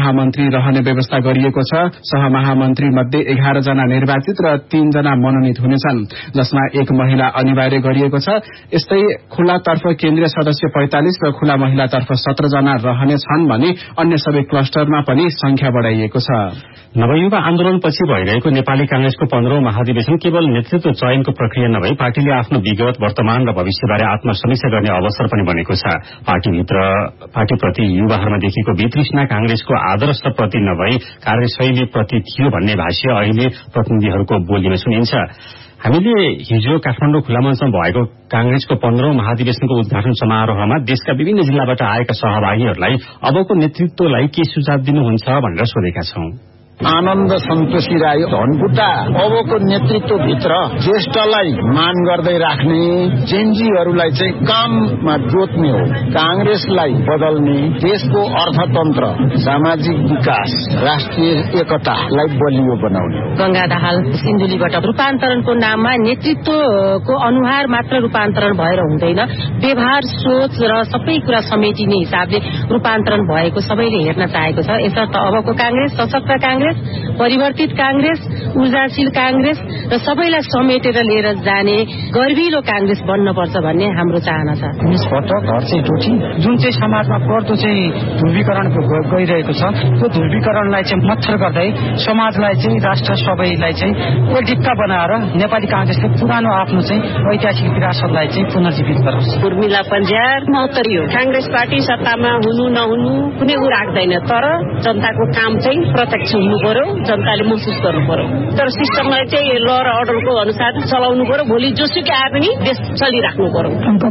महामन्त्री रहने व्यवस्था गरिएको छ। सहमहामन्त्री मध्ये 11 जना निर्वाचित र 3 जना मनोनित हुनेछन्, जसमा 1 महिला अनिवार्य गरिएको छ। यस्तै खुलातर्फ केन्द्रीय सदस्य 45 र खुला महिलातर्फ 17 जना रहनेछन् भने अन्य सबै क्लस्टरमा पनि संख्या बढ़ाइएको छ। नवयुवा आन्दोलनपछि भइरहेको नेपाली कांग्रेसको 15औं महाधिवेशन केवल नेतृत्व चयनको प्रक्रिया नभई पार्टीले आफ्नो विगत, वर्तमान र भविष्यबारे आत्मसमीक्षा गर्ने अवसर पनि बनेको छ। पार्टीप्रति युवाहरूमा देखिएको वितृष्णा कांग्रेसको आदर्शप्रति नभई कार्यशैली प्रति थियो भन्ने भाष्य अहिले प्रतिनिधिहरूको बोलीमा सुनिन्छ। हामीले हिजो काठमाडौँ खुला मञ्चमा भएको कांग्रेसको 15औं महाधिवेशनको उद्घाटन समारोहमा देशका विभिन्न जिल्लाबाट आएका सहभागीहरूलाई अबको नेतृत्वलाई के सुझाव दिनुहुन्छ भनेर सोधेका छौं। आनन्द सन्तोषी राई धनकुटा अबको नेतृत्वभित्र ज्येष्ठलाई मान गर्दै राख्ने, जेन्जीहरूलाई चाहिँ काममा जोत्ने हो, कांग्रेसलाई बदल्ने, देशको अर्थतन्त्र, सामाजिक विकास, राष्ट्रिय एकतालाई बलियो बनाउने। गंगा दाहाल सिन्धुलीबाट रूपान्तरणको नाममा नेतृत्वको अनुहार मात्र रूपान्तरण भएर हुँदैन, व्यवहार, सोच र सबै कुरा समेटिने हिसाबले रूपान्तरण भएको सबैले हेर्न चाहेको छ। यसर्थ अबको कांग्रेस सशक्त कांग्रेस, परिवर्तित कांग्रेस, ऊर्जाशील कांग्रेस र सबैलाई समेटेर लिएर जाने गर्विलो कांग्रेस बन्नुपर्छ भन्ने हाम्रो चाहना छ। निष्पटक घर चाहिँ टोटी जुन चाहिँ समाजमा पर्दो चाहिँ ध्रुवीकरण गइरहेको छ, त्यो ध्रुवीकरणलाई चाहिँ मत्थर गर्दै समाजलाई चाहिँ, राष्ट्र सबैलाई चाहिँ एकडिक्का बनाएर नेपाली कांग्रेसले पुरानो आफ्नो चाहिँ ऐतिहासिक विरासतलाई चाहिँ पुनर्जीवित गरोस्। उर्मिला पन्ज्यार मौतरी हो। कांग्रेस पार्टी सत्तामा हुनु नहुनु कुनै उ राख्दैन, तर जनताको काम चाहिँ प्रत्यक्ष हुनु पर्यो, जनताले महसुस गर्नु पर्यो। तर सिस्टमलाई चाहिँ ल र अर्डरको अनुसार चलाउनु पर्यो। भोलि जोसुकै आए पनि देश चलिराख्नु पर्यो।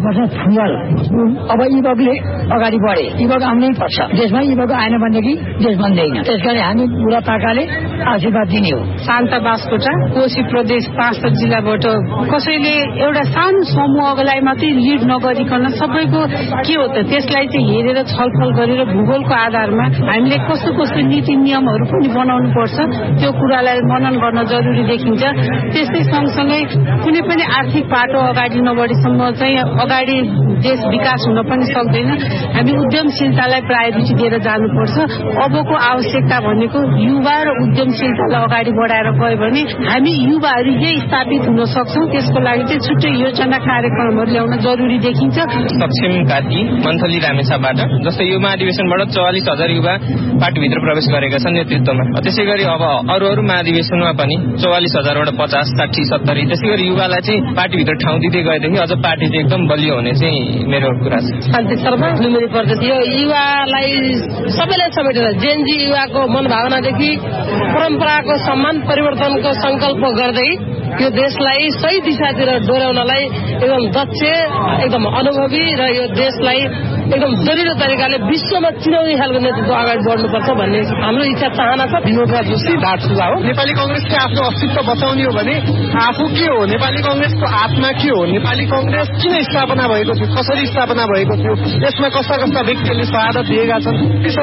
अब युवकले अगाडि बढे, युवक आउनै पर्छ देशमा। युवक आएन भनेदेखि देश बन्दैन। त्यसकारण हामी बुढा पाकाले आशीर्वाद दिने हो। शान्ता बास्कोटा, कोशी प्रदेश 5 जिल्लाबाट कसैले एउटा सानो समूहलाई मात्रै लिड नगरिकन सबैको के हो त त्यसलाई चाहिँ हेरेर छलफल गरेर भूगोलको आधारमा हामीले कस्तो कस्तो नीति नियमहरू पनि बनाउनु पर्छ, त्यो कुरालाई मनन गर्न जरुरी देखिन्छ। त्यस्तै सँगसँगै कुनै पनि आर्थिक पाटो अगाडि नबढेसम्म चाहिँ अगाडि देश विकास हुन पनि सक्दैन। हामी उद्यमशीलतालाई प्रायोरिटी दिएर जानुपर्छ। अबको आवश्यकता भनेको युवा र उद्यमशीलतालाई अगाडि बढाएर गयो भने हामी युवाहरू यही स्थापित हुन सक्छौँ। त्यसको लागि चाहिँ छुट्टै योजना कार्यक्रमहरू ल्याउन जरुरी देखिन्छ। सक्षम कार्की मन्थली रामेछापबाट, जस्तै यो महाधिवेशनबाट 44,000 युवा पार्टीभित्र प्रवेश गरेका छन् नेतृत्वमा। त्यसै गरी अब अरू महाधिवेशनमा पनि 44,000बाट 50, 60, 70 त्यसै गरी युवालाई चाहिँ पार्टीभित्र ठाउँ दिँदै गएदेखि अझ पार्टी चाहिँ एकदम बलियो हुने चाहिँ मेरो कुरा छ। शान्ति शर्मा लुम्बिनी प्रदेश। यो युवालाई सबैलाई समेटेर जेनजी युवाको मनभावनादेखि परम्पराको सम्मान परिवर्तनको संकल्प गर्दै यो देशलाई सही दिशातिर डोर्याउनलाई एकदम दक्ष, एकदम अनुभवी र यो देशलाई एकदम दरिलो तरिकाले विश्वमा चिनाउने खालको नेतृत्व अगाडि बढ्नुपर्छ भन्ने हाम्रो इच्छा चाहना छ। विनोदराज जोशी दार्चुला हो। नेपाली कांग्रेसले आफ्नो अस्तित्व बचाउने हो भने आफू के हो, नेपाली कांग्रेसको आत्मा के हो, नेपाली कांग्रेस किन स्थापना भएको थियो, कसरी स्थापना भएको थियो, यसमा कस्ता कस्ता व्यक्तिहरूले शहादत दिएका छन्,